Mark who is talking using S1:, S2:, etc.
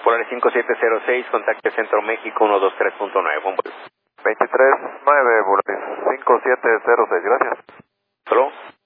S1: Polaris 5706, contacte Centro México 123.9. Buen vuelo.
S2: 23.9, Polaris 5706, gracias.
S1: Solo.